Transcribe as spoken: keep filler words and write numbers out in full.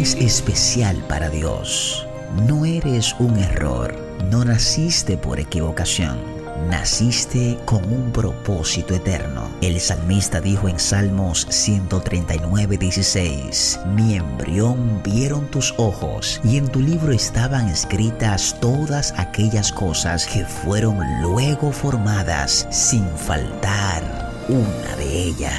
eres especial para Dios. No eres un error. No naciste por equivocación. Naciste con un propósito eterno. El salmista dijo en Salmos ciento treinta y nueve, dieciséis: Mi embrión vieron tus ojos, y en tu libro estaban escritas todas aquellas cosas que fueron luego formadas, sin faltar una de ellas.